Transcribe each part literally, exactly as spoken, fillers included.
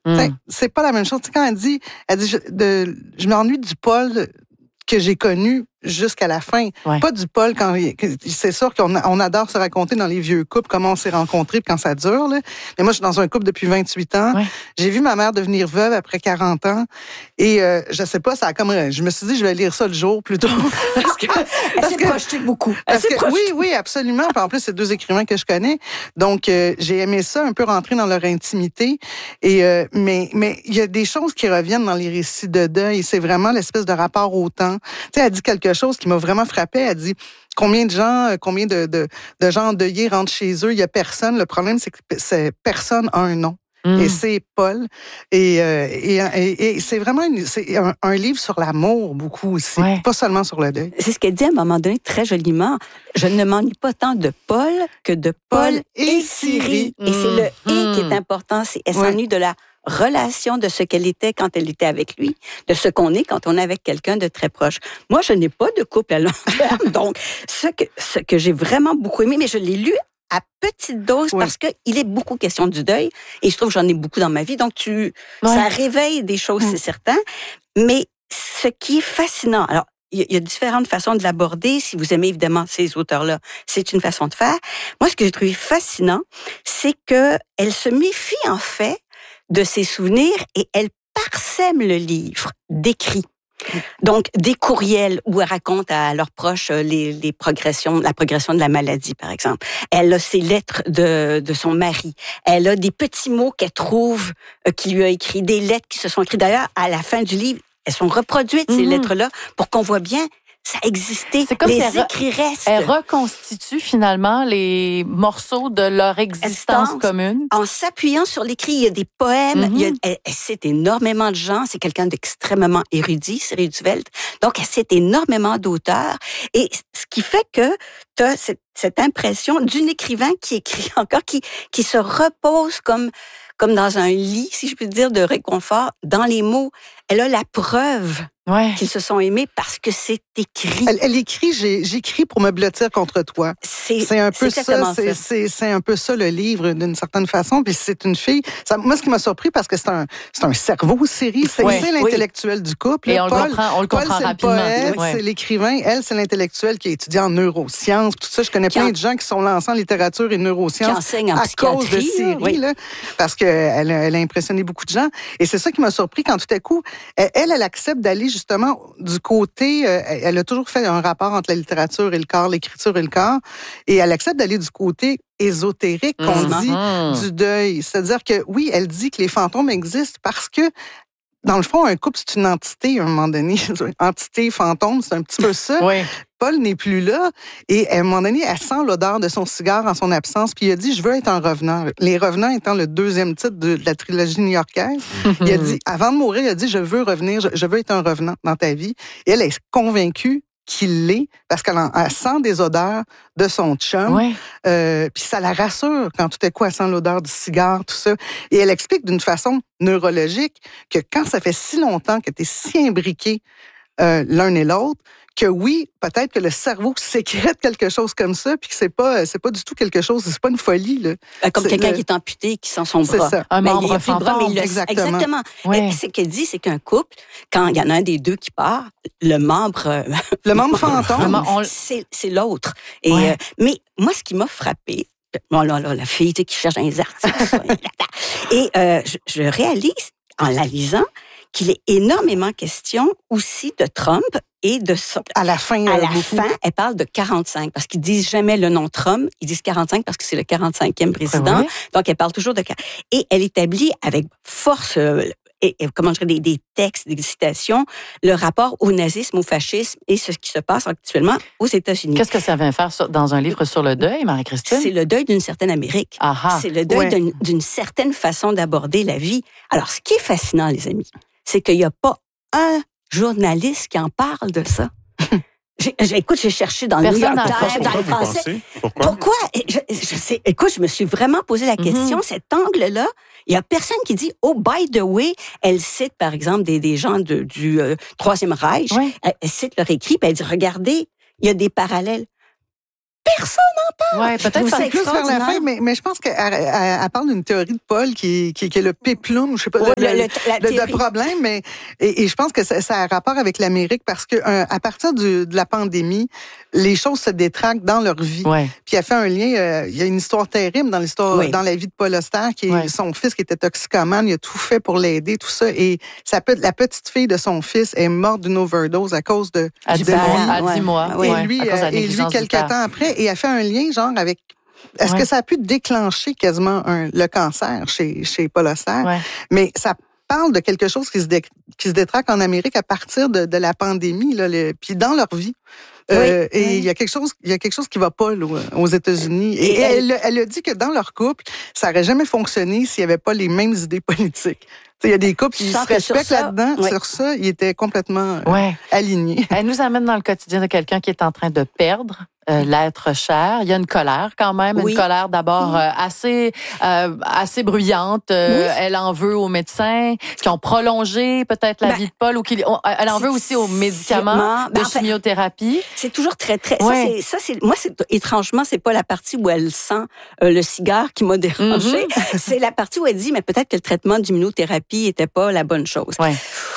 Mm. C'est pas la même chose. Tu sais, quand elle dit, elle dit, je, de, je m'ennuie du Paul que j'ai connu jusqu'à la fin. Ouais. Pas du Paul quand c'est sûr qu'on on adore se raconter dans les vieux couples comment on s'est rencontrés quand ça dure là. Mais moi je suis dans un couple depuis vingt-huit ans. Ouais. J'ai vu ma mère devenir veuve après quarante ans et euh, je sais pas, ça a comme je me suis dit je vais lire ça le jour plutôt parce que elle s'est projetée beaucoup. Parce que, oui oui, absolument. Puis en plus c'est deux écrivains que je connais. Donc euh, j'ai aimé ça un peu rentrer dans leur intimité et euh, mais mais il y a des choses qui reviennent dans les récits de deuil, c'est vraiment l'espèce de rapport au temps. Tu sais, elle dit quelque chose qui m'a vraiment frappée. Elle dit combien de gens, combien de, de, de gens endeuillés rentrent chez eux. Il y a personne. Le problème, c'est que c'est, personne a un nom. Mmh. Et c'est Paul. Et, euh, et, et, et c'est vraiment une, c'est un, un livre sur l'amour, beaucoup aussi. Ouais. Pas seulement sur le deuil. C'est ce qu'elle dit à un moment donné très joliment. Je ne m'ennuie pas tant de Paul que de Paul, Paul et Syrie. Mmh. Et c'est le « et » qui est important. C'est, elle s'ennuie ouais. de la relation, de ce qu'elle était quand elle était avec lui, de ce qu'on est quand on est avec quelqu'un de très proche. Moi, je n'ai pas de couple à long terme, donc ce que, ce que j'ai vraiment beaucoup aimé, mais je l'ai lu à petite dose oui. parce qu'il est beaucoup question du deuil, et je trouve que j'en ai beaucoup dans ma vie, donc tu, ouais. ça réveille des choses, mmh. c'est certain, mais ce qui est fascinant, alors, il y a différentes façons de l'aborder. Si vous aimez évidemment ces auteurs-là, c'est une façon de faire. Moi, ce que j'ai trouvé fascinant, c'est qu'elle se méfie en fait de ses souvenirs et elle parsème le livre d'écrits. Donc, des courriels où elle raconte à leurs proches les, les progressions, la progression de la maladie, par exemple. Elle a ses lettres de, de son mari. Elle a des petits mots qu'elle trouve, euh, qu'il lui a écrits, des lettres qui se sont écrites. D'ailleurs, à la fin du livre, elles sont reproduites, ces mmh. lettres-là, pour qu'on voit bien ça existait. C'est comme les si écrits re- restent. Elle reconstitue finalement les morceaux de leur existence Estance, commune. En s'appuyant sur l'écrit, il y a des poèmes. Mm-hmm. Il y a, elle, elle cite énormément de gens. C'est quelqu'un d'extrêmement érudit, Syrie Duvelt. Donc, elle cite énormément d'auteurs. Et ce qui fait que tu as cette, cette impression d'un écrivain qui écrit encore, qui, qui se repose comme, comme dans un lit, si je peux dire, de réconfort, dans les mots. Elle a la preuve ouais. qu'ils se sont aimés parce que c'est écrit. Elle, elle écrit, j'ai, j'écris pour me blottir contre toi. C'est, c'est un peu c'est ça, c'est, ça. C'est, c'est un peu ça le livre d'une certaine façon. Puis c'est une fille. Ça, moi, ce qui m'a surpris parce que c'est un, c'est un cerveau Syrie. C'est, ouais. c'est l'intellectuel oui. du couple. Et on Paul, le comprend, on le Paul, comprend c'est rapidement. Le poète, ouais. c'est l'écrivain. Elle, c'est l'intellectuel qui a étudié en neurosciences. Tout ça, je connais qui plein en... de gens qui sont lancés en littérature et neurosciences qui enseignent en à cause de Syrie, oui. là, parce que elle, elle a impressionné beaucoup de gens. Et c'est ça qui m'a surpris quand tout à coup, elle, elle accepte d'aller justement du côté, euh, elle a toujours fait un rapport entre la littérature et le corps, l'écriture et le corps, et elle accepte d'aller du côté ésotérique, qu'on mm-hmm. dit, du deuil. C'est-à-dire que, oui, elle dit que les fantômes existent parce que, dans le fond, un couple, c'est une entité, à un moment donné. Entité, fantôme, c'est un petit peu ça. Oui. Paul n'est plus là. Et à un moment donné, elle sent l'odeur de son cigare en son absence. Puis il a dit, je veux être un revenant. Les Revenants étant le deuxième titre de la trilogie new-yorkaise. Il a dit, avant de mourir, il a dit, je veux revenir, je, je veux être un revenant dans ta vie. Et elle est convaincue qu'il l'est parce qu'elle en, elle sent des odeurs de son chum. Oui. Euh, puis ça la rassure quand tout à coup elle sent l'odeur du cigare, tout ça. Et elle explique d'une façon neurologique que quand ça fait si longtemps que tu es si imbriqué euh, l'un et l'autre, que oui, peut-être que le cerveau sécrète quelque chose comme ça, puis que c'est pas, c'est pas du tout quelque chose, c'est pas une folie là. Comme c'est quelqu'un le... qui est amputé, qui sent son bras. C'est ça. Un mais membre il fantôme. bras, mais il exactement. exactement. Ouais. Et ce qu'elle dit, c'est qu'un couple, quand il y en a un des deux qui part, le membre, euh, le membre fantôme, on... c'est, c'est l'autre. Et ouais. euh, mais moi, ce qui m'a frappée, bon là là, la fille qui cherche dans les articles, et euh, je, je réalise en la lisant qu'il est énormément question aussi de Trump et de son... À la fin, à la beaucoup. fin, elle parle de quarante-cinq, parce qu'ils disent jamais le nom Trump, ils disent quarante-cinq parce que c'est le quarante-cinquième président, oui. Donc elle parle toujours de... Et elle établit avec force, euh, et, et, comment je dirais, des, des textes, des citations, le rapport au nazisme, au fascisme et ce qui se passe actuellement aux États-Unis. Qu'est-ce que ça vient faire sur, dans un livre sur le deuil, Marie-Christine? C'est le deuil d'une certaine Amérique. Aha. C'est le deuil ouais. d'une, d'une certaine façon d'aborder la vie. Alors, ce qui est fascinant, les amis, c'est qu'il n'y a pas un journaliste qui en parle de ça. J'ai, j'ai, écoute, j'ai cherché dans Personne le New York Times, dans le français. Pourquoi? Pourquoi? Je, je sais, écoute, je me suis vraiment posé la question, mm-hmm. cet angle-là, il n'y a personne qui dit, oh, by the way, elle cite, par exemple, des, des gens de, du euh, Troisième Reich, oui. elle, elle cite leur écrit, puis elle dit, regardez, il y a des parallèles. Personne n'en parle. Ouais, peut-être C'est plus vers la fin, mais, mais je pense qu'elle elle, elle parle d'une théorie de Paul qui, qui, qui est le péplum, je sais pas, ouais, le, le, le, le, le, le problème, mais et, et je pense que ça, ça a rapport avec l'Amérique parce que euh, à partir du, de la pandémie, les choses se détraquent dans leur vie. Ouais. Puis elle fait un lien, euh, il y a une histoire terrible dans l'histoire, oui. dans la vie de Paul Auster, qui est ouais. son fils qui était toxicomane, il a tout fait pour l'aider, tout ça, et sa, la petite fille de son fils est morte d'une overdose à cause de à du dix mois, lui. à dix mois, et ouais, lui, à cause de la et lui quelques temps après, et elle fait un lien genre avec. Est-ce ouais. que ça a pu déclencher quasiment un, le cancer chez chez Paul Auster? Ouais. Mais ça parle de quelque chose qui se dé, qui se détraque en Amérique à partir de, de la pandémie, là, le, puis dans leur vie. Oui, euh, et il oui. y a quelque chose, il y a quelque chose qui va pas là, aux États-Unis. Et, et elle, elle, elle a dit que dans leur couple, ça aurait jamais fonctionné s'il y avait pas les mêmes idées politiques. Il y a des couples qui se respectent là-dedans. Oui. Sur ça, ils étaient complètement euh, ouais. alignés. Elle nous amène dans le quotidien de quelqu'un qui est en train de perdre euh, l'être cher. Il y a une colère quand même, oui. une colère d'abord euh, assez euh, assez bruyante. Euh, oui. Elle en veut aux médecins qui ont prolongé peut-être la ben, vie de Paul ou qui on, elle en veut aussi aux médicaments ben, de chimiothérapie. C'est toujours très très. Ouais. Ça, c'est, ça c'est moi c'est étrangement c'est pas la partie où elle sent euh, le cigare qui m'a dérangée. Mm-hmm. C'est la partie où elle dit mais peut-être que le traitement d'immunothérapie était pas la bonne chose. Ouais.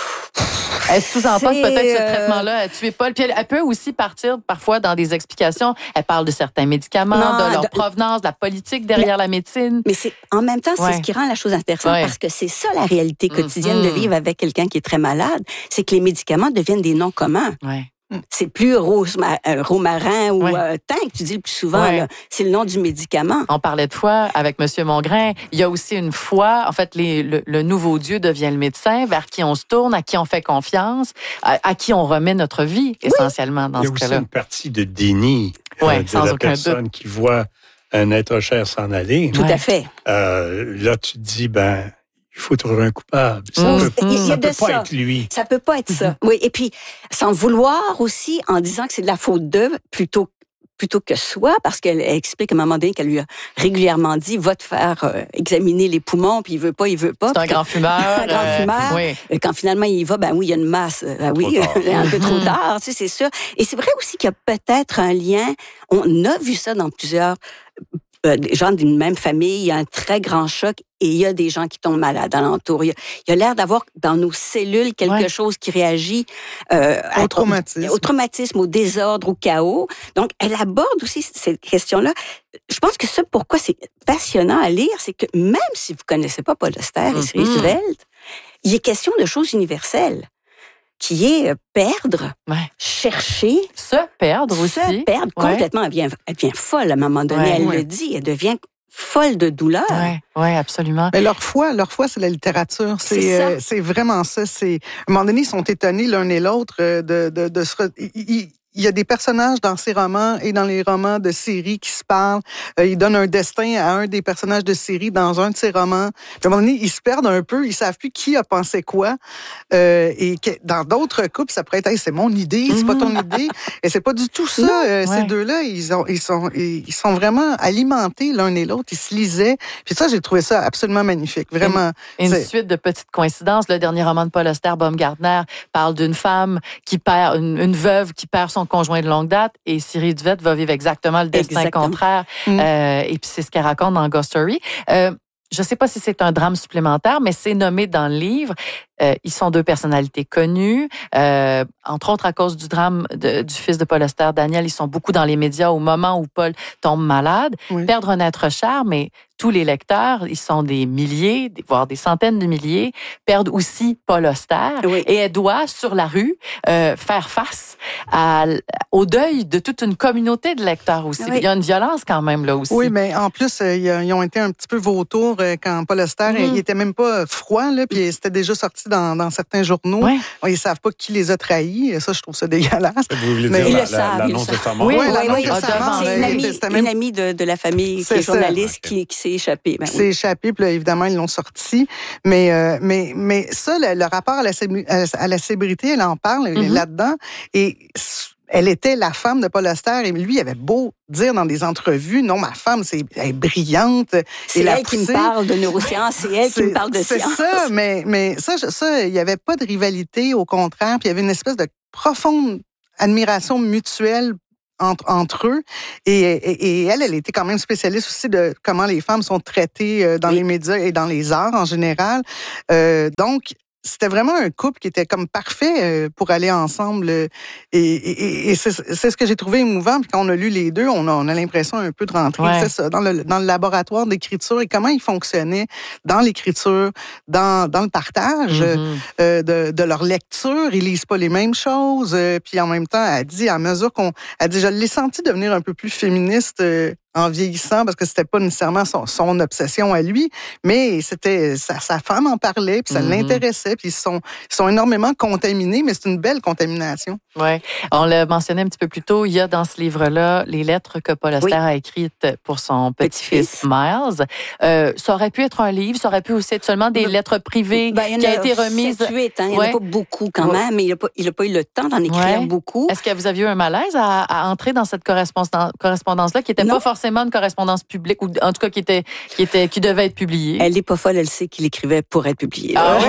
Elle sous-entend que peut-être ce traitement-là a tué Paul. Puis elle, elle peut aussi partir parfois dans des explications. Elle parle de certains médicaments, non, de leur de... provenance, de la politique derrière mais, la médecine. Mais c'est en même temps, c'est ouais. ce qui rend la chose intéressante ouais. parce que c'est ça la réalité quotidienne mm-hmm. de vivre avec quelqu'un qui est très malade. C'est que les médicaments deviennent des noms communs. Ouais. C'est plus rosma, euh, romarin ou ouais. euh, thym que tu dis le plus souvent. Ouais. Là. C'est le nom du médicament. On parlait de foi avec Monsieur Mongrain. Il y a aussi une foi. En fait, les, le, le nouveau Dieu devient le médecin vers qui on se tourne, à qui on fait confiance, à, à qui on remet notre vie, oui. essentiellement, dans ce cas-là. Il y a aussi une partie de déni ouais, euh, de sans la aucun personne doute. qui voit un être cher s'en aller. Tout ouais. à fait. Euh, là, tu te dis, ben... il faut trouver un coupable. Ça mmh. peut, il y a ça de peut ça. pas être lui. Ça peut pas être ça. Oui, et puis sans vouloir aussi, en disant que c'est de la faute d'eux, plutôt plutôt que soi, parce qu'elle explique à un moment donné qu'elle lui a régulièrement dit va te faire euh, examiner les poumons, puis il veut pas, il veut pas. C'est un grand fumeur. un grand euh, fumeur. Oui. Et quand finalement il y va, ben oui, il y a une masse. Ben oui, un peu trop tard, tu sais, c'est sûr. Et c'est vrai aussi qu'il y a peut-être un lien. On a vu ça dans plusieurs euh, gens d'une même famille. Il y a un très grand choc. Et il y a des gens qui tombent malades alentour. Il y a, il y a l'air d'avoir dans nos cellules quelque ouais. chose qui réagit euh, au à, traumatisme. Au, au traumatisme, au désordre, au chaos. Donc, elle aborde aussi cette question-là. Je pense que ça, pourquoi c'est passionnant à lire, c'est que même si vous connaissez pas Paul Auster et mm-hmm. Roosevelt, il est question de choses universelles, qui est perdre, ouais. chercher, se perdre aussi, se perdre ouais. complètement. Elle devient, elle devient folle à un moment donné. Ouais, elle ouais. le dit. Elle devient folle de douleur. Oui, ouais, absolument. Mais leur foi, leur foi, c'est la littérature. C'est, c'est, euh, c'est vraiment ça. C'est, à un moment donné, ils sont étonnés l'un et l'autre de, de, de se... Re... Ils, il y a des personnages dans ces romans et dans les romans de série qui se parlent. Euh, il donne un destin à un des personnages de série dans un de ses romans. Puis à un moment donné, ils se perdent un peu. Ils savent plus qui a pensé quoi. Euh, et que, dans d'autres couples, ça pourrait être hey, c'est mon idée, c'est pas ton idée. Et c'est pas du tout ça. Non, euh, ouais. Ces deux-là, ils, ont, ils, sont, ils sont vraiment alimentés l'un et l'autre. Ils se lisaient. Puis ça, j'ai trouvé ça absolument magnifique. Vraiment. Une, une suite de petites coïncidences. Le dernier roman de Paul Auster, Baumgartner, parle d'une femme qui perd, une, une veuve qui perd son conjoint de longue date, et Cyril Duvette va vivre exactement le destin exactement. contraire. Mm. Euh, et puis c'est ce qu'elle raconte dans Ghost Story. Euh, je ne sais pas si c'est un drame supplémentaire, mais c'est nommé dans le livre. Euh, ils sont deux personnalités connues, euh, entre autres à cause du drame de, du fils de Paul Auster, Daniel. Ils sont beaucoup dans les médias au moment où Paul tombe malade. Oui. Perdre un être cher, mais tous les lecteurs, ils sont des milliers, voire des centaines de milliers, perdent aussi Paul Auster. Oui. Et elle doit, sur la rue, euh, faire face à, au deuil de toute une communauté de lecteurs aussi. Oui. Il y a une violence quand même là aussi. Oui, mais en plus, euh, ils ont été un petit peu vautours euh, quand Paul Auster, mm. il était même pas froid, là, puis c'était déjà sorti dans, dans certains journaux. Oui. Ils savent pas qui les a trahis. Ça, je trouve ça dégueulasse. Vous voulez mais dire la, le savent, l'annonce de sa mort? Oui, oui, oui, l'annonce oui, de sa mort. C'est une amie, même... une amie de, de la famille qui est journaliste okay. qui, qui s'est échappée. Ben, qui oui. s'est échappée, puis là, évidemment, ils l'ont sorti. Mais, euh, mais, mais ça, le, le rapport à la, à la célébrité, elle en parle mm-hmm. là-dedans. Et elle était la femme de Paul Auster, et lui, il avait beau dire dans des entrevues, non, ma femme, c'est, elle est brillante. C'est elle qui me parle de neurosciences, c'est elle qui me parle de c'est science. C'est ça, mais, mais ça, ça, il n'y avait pas de rivalité, au contraire, puis il y avait une espèce de profonde admiration mutuelle entre, entre eux. Et, et, et elle, elle était quand même spécialiste aussi de comment les femmes sont traitées dans oui. les médias et dans les arts en général. Euh, donc, c'était vraiment un couple qui était comme parfait pour aller ensemble. Et, et, et c'est, c'est ce que j'ai trouvé émouvant. Puis quand on a lu les deux, on a, on a l'impression un peu de rentrer ouais. c'est ça, dans, le, dans le laboratoire d'écriture et comment ils fonctionnaient dans l'écriture, dans, dans le partage mm-hmm. euh, de, de leur lecture. Ils lisent pas les mêmes choses. Euh, puis en même temps, elle dit, à mesure qu'on... Elle dit, je l'ai senti devenir un peu plus féministe euh, en vieillissant, parce que c'était pas nécessairement son, son obsession à lui, mais c'était sa, sa femme en parlait, puis ça mm-hmm. l'intéressait, puis ils sont, ils sont énormément contaminés, mais c'est une belle contamination. Oui, on l'a mentionné un petit peu plus tôt, il y a dans ce livre-là les lettres que Paul Auster oui. a écrites pour son petit-fils, petit-fils. Miles. Euh, ça aurait pu être un livre, ça aurait pu aussi être seulement des lettres privées ben, qui a, a été remises. sept, huit, hein, il n'y ouais. en a pas beaucoup quand même, mais il n'a pas, pas eu le temps d'en écrire ouais. beaucoup. Est-ce que vous aviez eu un malaise à, à entrer dans cette correspondance, correspondance-là, qui n'était pas forcément une correspondance publique, ou en tout cas qui était, qui était, qui devait être publiée? Elle n'est pas folle, elle sait qu'il écrivait pour être publié. Ah, ouais.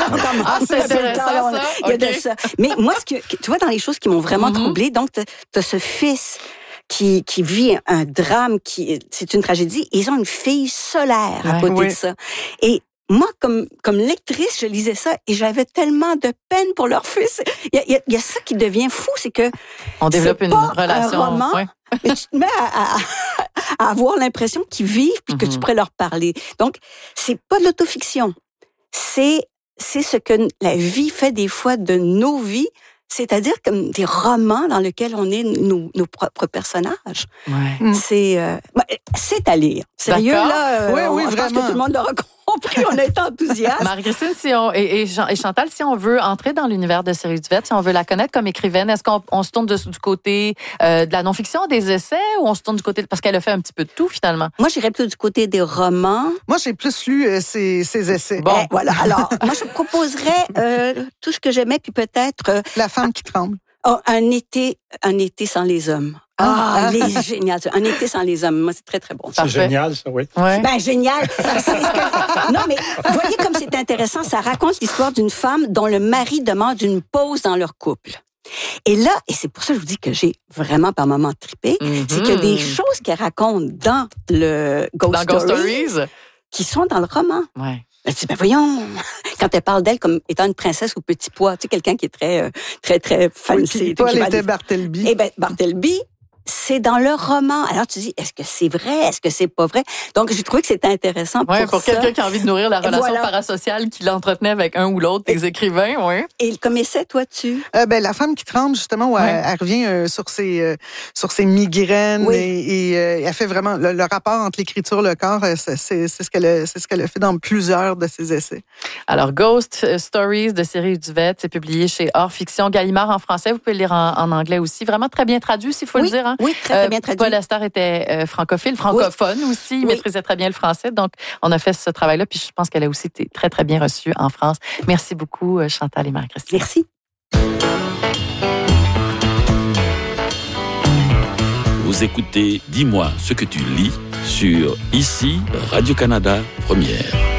ah c'est intéressant, ça. Il y a okay. de ça. Mais moi, ce que, tu vois, dans les choses qui m'ont vraiment mm-hmm. troublée, donc, tu as ce fils qui, qui vit un drame, qui, c'est une tragédie. Ils ont une fille solaire à ouais, côté oui. de ça. Et moi, comme, comme lectrice, je lisais ça et j'avais tellement de peine pour leur fils. Il y a, il y a, il y a ça qui devient fou, c'est que on développe c'est une pas relation. Un roman, ouais. mais tu te mets à, à, à avoir l'impression qu'ils vivent puis que mm-hmm. tu pourrais leur parler. Donc, c'est pas de l'autofiction. C'est, c'est ce que la vie fait des fois de nos vies. C'est-à-dire comme des romans dans lesquels on est nos, nos propres personnages. Ouais. C'est, euh, c'est à lire. Sérieux, D'accord. là, euh, oui, oui, on, je pense que tout le monde l'aura compris, on est enthousiaste. Marie-Christine, si on, et, et Chantal, si on veut entrer dans l'univers de Cyril Duvette, si on veut la connaître comme écrivaine, est-ce qu'on on se tourne de, du côté euh, de la non-fiction, des essais, ou on se tourne du côté... Parce qu'elle a fait un petit peu de tout, finalement. Moi, j'irais plutôt du côté des romans. Moi, j'ai plus lu euh, ses, ses essais. Bon, eh, voilà. Alors, moi, je proposerais euh, tout ce que j'aimais, puis peut-être... Euh, La femme qui tremble. Oh, un été, un été sans les hommes. Ah, elle est géniale. Un été sans les hommes. Moi, c'est très, très bon. C'est Parfait. Génial, ça, oui. Ouais. Ben, génial. C'est que... Non, mais voyez comme c'est intéressant. Ça raconte l'histoire d'une femme dont le mari demande une pause dans leur couple. Et là, et c'est pour ça que je vous dis que j'ai vraiment par moments trippé, mm-hmm. c'est qu'il y a des choses qu'elle raconte dans le Ghost, dans Story, Ghost Stories qui sont dans le roman. Ouais. Elle dit, ben voyons, quand elle parle d'elle comme étant une princesse au petit pois, tu sais, quelqu'un qui est très, très, très fancy. Oui, toi, elle était Bartleby. Eh bien, Bartleby, c'est dans le roman. Alors, tu dis, est-ce que c'est vrai? Est-ce que c'est pas vrai? Donc, j'ai trouvé que c'était intéressant pour ouais, pour ça. quelqu'un qui a envie de nourrir la relation voilà. parasociale qu'il entretenait avec un ou l'autre des écrivains, oui. Et comme essai, toi, tu? Euh, ben, la femme qui tremble, justement, où ouais. elle, elle revient euh, sur ses, euh, sur ses migraines oui. et, et euh, elle fait vraiment le, le rapport entre l'écriture et le corps, euh, c'est, c'est, c'est, ce qu'elle a, c'est ce qu'elle a fait dans plusieurs de ses essais. Alors, Ghost Stories de Cyril Duvette, c'est publié chez Hors Fiction Gallimard en français. Vous pouvez le lire en, en anglais aussi. Vraiment très bien traduit, s'il faut oui. le dire. Hein? Oui, très, très bien traduit. Paul Auster était euh, francophile, francophone oui. aussi. Il oui. maîtrisait très bien le français. Donc, on a fait ce travail-là. Puis, je pense qu'elle a aussi été très, très bien reçue en France. Merci beaucoup, Chantal et Marie-Christine. Merci. Vous écoutez Dis-moi ce que tu lis sur ici Radio-Canada Première.